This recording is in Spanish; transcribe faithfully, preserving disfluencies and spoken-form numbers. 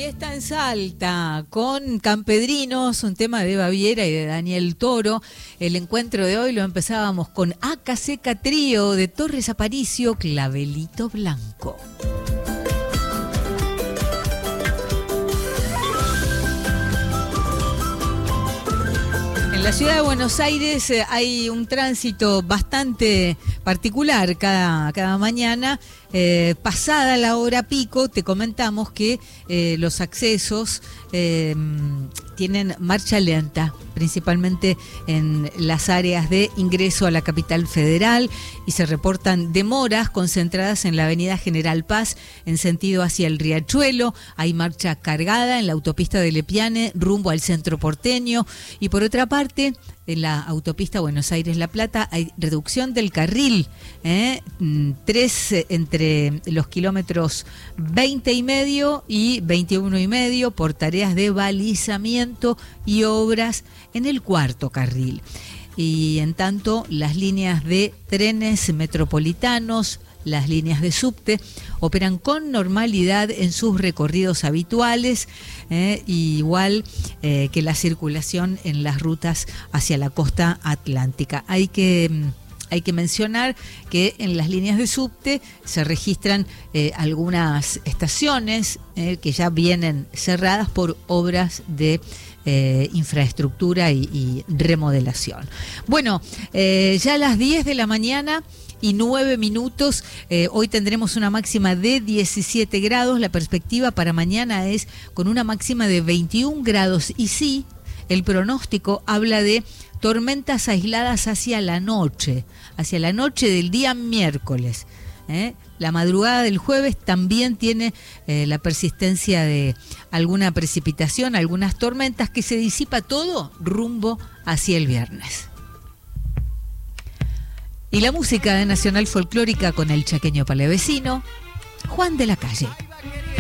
fiesta en Salta con Campedrinos, un tema de Baviera y de Daniel Toro. El encuentro de hoy lo empezábamos con Aca Seca Trío de Torres Aparicio, Clavelito Blanco. En la ciudad de Buenos Aires eh, hay un tránsito bastante particular cada, cada mañana. Eh, pasada la hora pico, te comentamos que eh, los accesos eh, tienen marcha lenta, principalmente en las áreas de ingreso a la capital federal, y se reportan demoras concentradas en la avenida General Paz en sentido hacia el Riachuelo. Hay marcha cargada en la autopista de Lepiane rumbo al centro porteño, y por otra parte en la autopista Buenos Aires-La Plata hay reducción del carril, ¿eh? tres eh, entre los kilómetros veinte y medio y veintiuno y medio por tareas de balizamiento y obras en el cuarto carril. Y en tanto, las líneas de trenes metropolitanos, las líneas de subte, operan con normalidad en sus recorridos habituales, eh, igual eh, que la circulación en las rutas hacia la costa atlántica. Hay que... Hay que mencionar que en las líneas de subte se registran eh, algunas estaciones eh, que ya vienen cerradas por obras de eh, infraestructura y, y remodelación. Bueno, eh, ya a las diez de la mañana y nueve minutos, eh, hoy tendremos una máxima de diecisiete grados, la perspectiva para mañana es con una máxima de veintiún grados, y sí, el pronóstico habla de tormentas aisladas hacia la noche, hacia la noche del día miércoles. ¿eh? La madrugada del jueves también tiene eh, la persistencia de alguna precipitación, algunas tormentas, que se disipa todo rumbo hacia el viernes. Y la música de Nacional Folclórica con el chaqueño palavecino, Juan de la Calle.